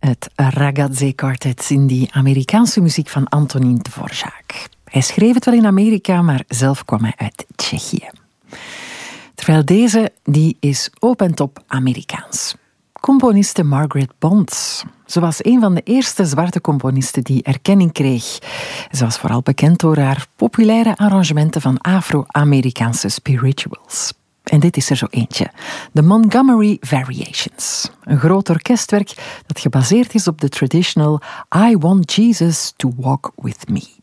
Het Ragazze Quartet in die Amerikaanse muziek van Antonín Dvořák. Hij schreef het wel in Amerika, maar zelf kwam hij uit Tsjechië. Terwijl deze, die is op en top Amerikaans. Componiste Margaret Bond. Ze was een van de eerste zwarte componisten die erkenning kreeg. Ze was vooral bekend door haar populaire arrangementen van Afro-Amerikaanse spirituals. En dit is er zo eentje. De Montgomery Variations. Een groot orkestwerk dat gebaseerd is op de traditional I Want Jesus to Walk With Me.